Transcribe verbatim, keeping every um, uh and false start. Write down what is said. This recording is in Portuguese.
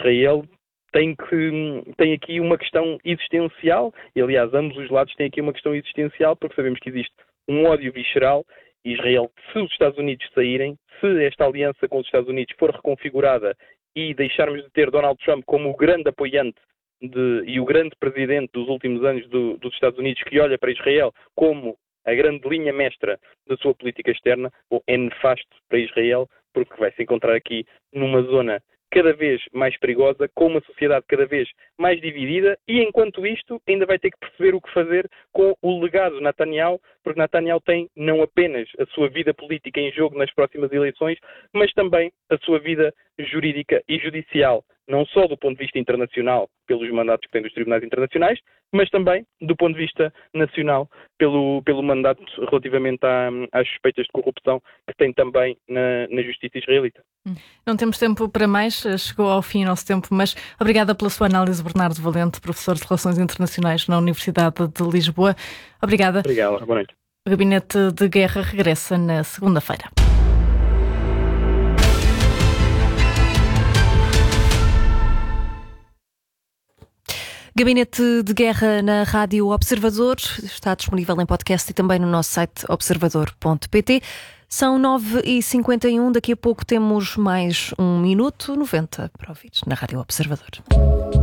Israel tem, que, tem aqui uma questão existencial, e aliás ambos os lados têm aqui uma questão existencial, porque sabemos que existe um ódio visceral. Israel, se os Estados Unidos saírem, se esta aliança com os Estados Unidos for reconfigurada e deixarmos de ter Donald Trump como o grande apoiante de, e o grande presidente dos últimos anos do, dos Estados Unidos, que olha para Israel como a grande linha mestra da sua política externa, é nefasto para Israel, porque vai se encontrar aqui numa zona cada vez mais perigosa, com uma sociedade cada vez mais dividida, e enquanto isto ainda vai ter que perceber o que fazer com o legado de Netanyahu, porque Netanyahu tem não apenas a sua vida política em jogo nas próximas eleições, mas também a sua vida jurídica e judicial, não só do ponto de vista internacional, pelos mandatos que tem dos tribunais internacionais, mas também do ponto de vista nacional, pelo, pelo mandato relativamente à, às suspeitas de corrupção que tem também na, na justiça israelita. Não temos tempo para mais, chegou ao fim o nosso tempo, mas obrigada pela sua análise, Bernardo Valente, professor de Relações Internacionais na Universidade de Lisboa. Obrigada. Obrigado, boa noite. O Gabinete de Guerra regressa na segunda-feira. Gabinete de Guerra na Rádio Observador está disponível em podcast e também no nosso site observador ponto pt. São nove e cinquenta e um, daqui a pouco temos mais um minuto noventa para ouvir na Rádio Observador.